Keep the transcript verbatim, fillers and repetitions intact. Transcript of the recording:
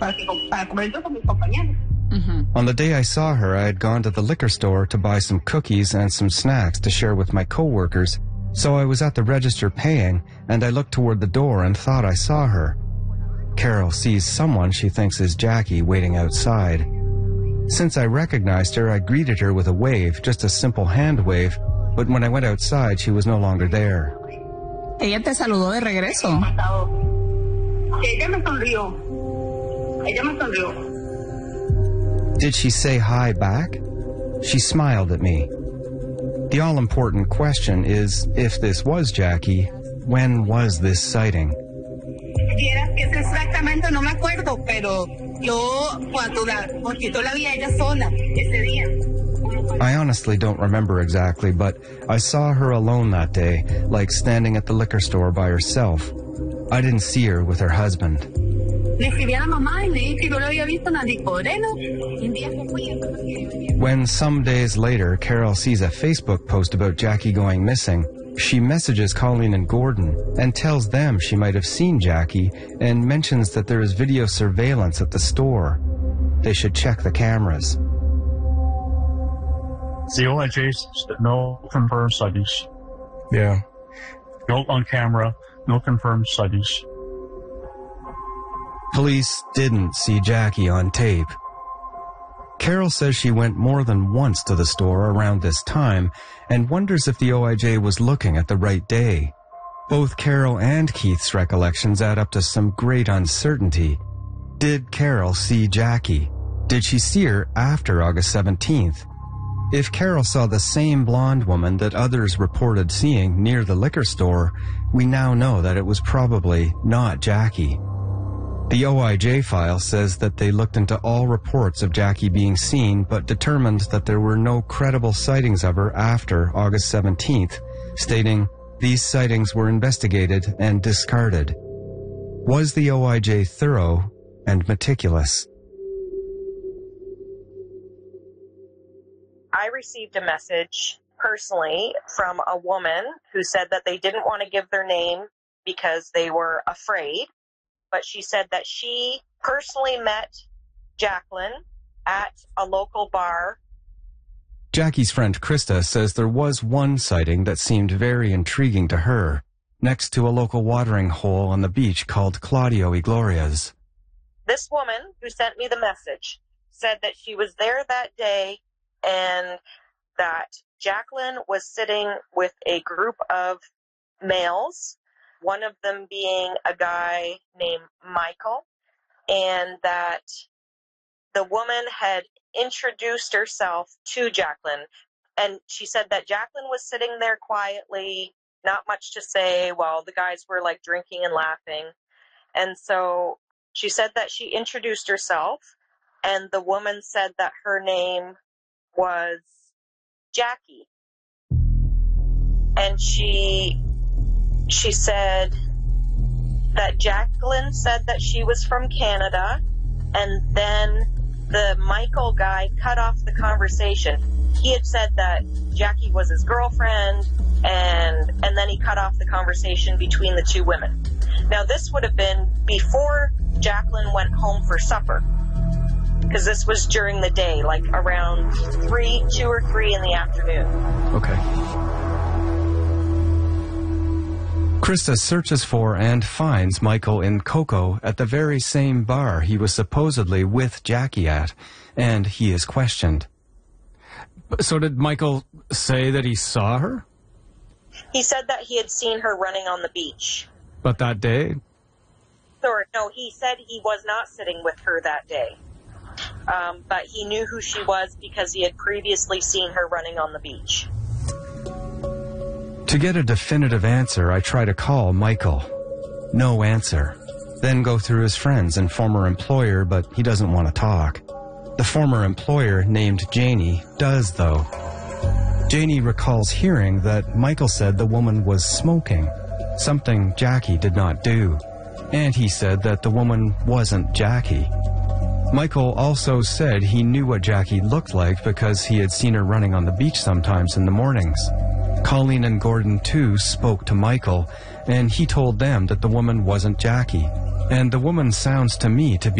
On the day I saw her, I had gone to the liquor store to buy some cookies and some snacks to share with my coworkers, so I was at the register paying, and I looked toward the door and thought I saw her. Carol sees someone she thinks is Jackie waiting outside. Since I recognized her, I greeted her with a wave, just a simple hand wave, but when I went outside, she was no longer there. Ella te saludó de regreso. Ella me sonrió. Ella me sonrió. Did she say hi back? She smiled at me. The all-important question is, if this was Jackie, when was this sighting? Vieras que es exactamente, no me acuerdo, pero yo cuando la, porque yo la vi a ella sola ese día. I honestly don't remember exactly, but I saw her alone that day, like standing at the liquor store by herself. I didn't see her with her husband. Le escribí a la mamá y le dije que yo la había visto en el Nicodeno. Un día que fui. When some days later, Carol sees a Facebook post about Jackie going missing, she messages Colleen and Gordon and tells them she might have seen Jackie and mentions that there is video surveillance at the store. They should check the cameras. The O I J's no confirmed sightings. Yeah. No on camera, no confirmed sightings. Police didn't see Jackie on tape. Carol says she went more than once to the store around this time and wonders if the O I J was looking at the right day. Both Carol and Keith's recollections add up to some great uncertainty. Did Carol see Jackie? Did she see her after August seventeenth? If Carol saw the same blonde woman that others reported seeing near the liquor store, we now know that it was probably not Jackie. The O I J file says that they looked into all reports of Jackie being seen but determined that there were no credible sightings of her after August seventeenth, stating these sightings were investigated and discarded. Was the O I J thorough and meticulous? I received a message personally from a woman who said that they didn't want to give their name because they were afraid. But she said that she personally met Jacqueline at a local bar. Jackie's friend Krista says there was one sighting that seemed very intriguing to her, next to a local watering hole on the beach called Claudio y Gloria's. This woman who sent me the message said that she was there that day and that Jacqueline was sitting with a group of males, one of them being a guy named Michael, and that the woman had introduced herself to Jacqueline. And she said that Jacqueline was sitting there quietly, not much to say, while the guys were like drinking and laughing. And so she said that she introduced herself, and the woman said that her name was Jackie. And she she said that Jacqueline said that she was from Canada, and then the Michael guy cut off the conversation. He had said that Jackie was his girlfriend, and and then he cut off the conversation between the two women. Now, this would have been before Jacqueline went home for supper, because this was during the day, like around three, two or three in the afternoon. Okay. Krista searches for and finds Michael in Coco at the very same bar he was supposedly with Jackie at, and he is questioned. So did Michael say that he saw her? He said that he had seen her running on the beach. But that day? Or, no, he said he was not sitting with her that day. Um, but he knew who she was because he had previously seen her running on the beach. To get a definitive answer, I try to call Michael. No answer. Then go through his friends and former employer, but he doesn't want to talk. The former employer, named Janie, does though. Janie recalls hearing that Michael said the woman was smoking, something Jackie did not do. And he said that the woman wasn't Jackie. Michael also said he knew what Jackie looked like because he had seen her running on the beach sometimes in the mornings. Colleen and Gordon, too, spoke to Michael, and he told them that the woman wasn't Jackie. And the woman sounds to me to be